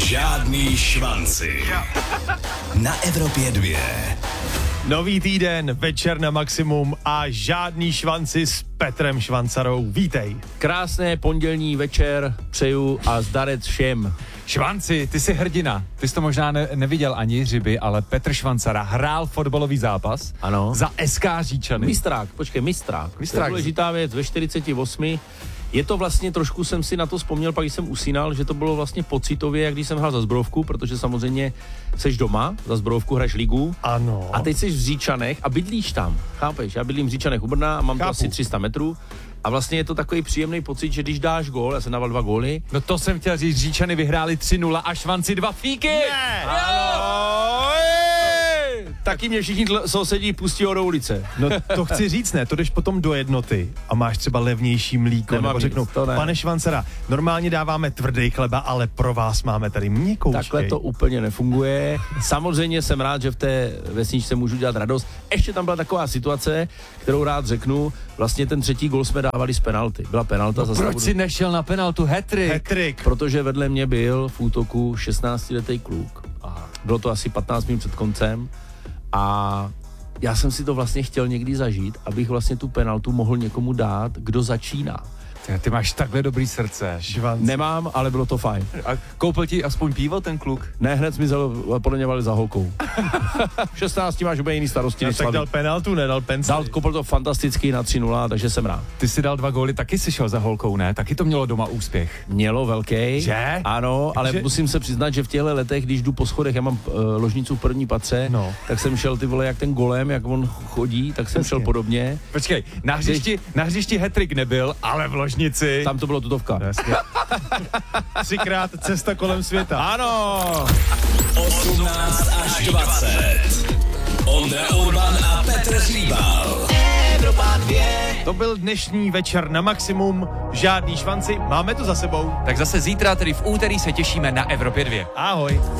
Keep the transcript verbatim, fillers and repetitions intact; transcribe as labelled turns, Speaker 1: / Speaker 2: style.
Speaker 1: Žádný švanci. Na Evropě dvě.
Speaker 2: Nový týden, večer na maximum a žádný švanci s Petrem Švancarou. Vítej.
Speaker 3: Krásné pondělní večer přeju a zdarec všem.
Speaker 4: Švanci, ty jsi hrdina. Ty jsi to možná ne- neviděl ani Hřiby, ale Petr Švancara hrál fotbalový zápas.
Speaker 3: Ano.
Speaker 4: Za S K Říčany.
Speaker 3: Mistrák, počkej, mistrák.
Speaker 4: Mistrák.
Speaker 3: To je důležitá věc, ve čtyřiceti osmi. Je to vlastně, trošku jsem si na to vzpomněl, pak když jsem usínal, že to bylo vlastně pocitově, jak když jsem hrál za Zbrojovku, protože samozřejmě seš doma, za Zbrojovku hraješ ligu.
Speaker 2: Ano.
Speaker 3: A teď jsi v Říčanech a bydlíš tam, chápeš? Já bydlím v Říčanech u Brna a mám
Speaker 2: Chápu.
Speaker 3: to asi tři sta metrů. A vlastně je to takový příjemný pocit, že když dáš gól, já jsem dával dva góly.
Speaker 4: No to jsem chtěl říct, Říčany vyhráli tři nula a Švanci dva fíky.
Speaker 2: Ne!
Speaker 3: Ano! Taky mě všichni tl- sousedí pustí do ulice.
Speaker 2: No to chci říct, ne, to jdeš potom do jednoty a máš třeba levnější mlíko,
Speaker 3: Nemám
Speaker 2: nebo
Speaker 3: nic,
Speaker 2: řeknou,
Speaker 3: to ne.
Speaker 2: pane Švancara, normálně dáváme tvrdý chleba, ale pro vás máme tady měkoučkej.
Speaker 3: Takhle to úplně nefunguje. Samozřejmě jsem rád, že v té vesničce můžu dělat radost. Ještě tam byla taková situace, kterou rád řeknu. Vlastně ten třetí gol jsme dávali z penalty. Byla penalta za
Speaker 4: Proč
Speaker 3: Slavu.
Speaker 4: jsi nešel na penaltu hat-trick?
Speaker 2: Hat-trick.
Speaker 3: Protože vedle mě byl v útoku šestnáctiletý kluk.
Speaker 4: Aha.
Speaker 3: Bylo to asi patnáct minut před koncem a já jsem si to vlastně chtěl někdy zažít, abych vlastně tu penaltu mohl někomu dát, kdo začíná.
Speaker 4: Ty, ty máš takhle dobrý srdce.
Speaker 2: Švanc.
Speaker 3: Nemám, ale bylo to fajn.
Speaker 4: A koupil ti aspoň pivo ten kluk?
Speaker 3: Ne, hned zmizel, podle mě za holkou. V šestnácti máš úplně jiný starosti
Speaker 2: No,
Speaker 3: než
Speaker 2: tak
Speaker 3: Slaví.
Speaker 2: dal penaltu, nedal penci.
Speaker 3: Dal, kopl to fantasticky na tři nula, takže jsem rád.
Speaker 4: Ty si dal dva góly, taky si šel za holkou, ne? Taky to mělo doma úspěch.
Speaker 3: Mělo velký.
Speaker 4: Že?
Speaker 3: Ano, ale
Speaker 2: Že-
Speaker 3: musím se přiznat, že v těchto letech, když jdu po schodech, já mám uh, ložnicu v první patře,
Speaker 2: No.
Speaker 3: tak jsem šel ty vole jak ten golem, jak on chodí, tak jsem
Speaker 2: Přesně.
Speaker 3: šel podobně.
Speaker 4: Počkej, na hřišti, na hřišti hat-trick nebyl, ale v ložnici.
Speaker 3: Tam to bylo tutovka.
Speaker 2: Jasně. Třikrát cesta kolem světa.
Speaker 3: Ano!
Speaker 1: osmnáct až dvacet. Ondra Urban a Petr Hříbal. Evropa dvě.
Speaker 2: To byl dnešní večer na maximum. Žádný švanci, máme to za sebou.
Speaker 4: Tak zase zítra, tedy v úterý, se těšíme na Evropě dvě.
Speaker 2: Ahoj.